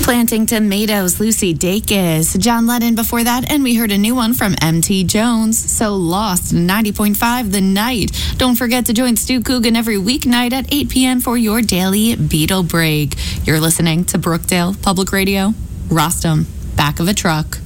Planting Tomatoes, Lucy Dacus, John Lennon before that, and we heard a new one from M.T. Jones, So Lost, 90.5 The Night. Don't forget to join Stu Coogan every weeknight at 8 p.m. for your daily Beatle break. You're listening to Brookdale Public Radio. Rostam, back of a truck.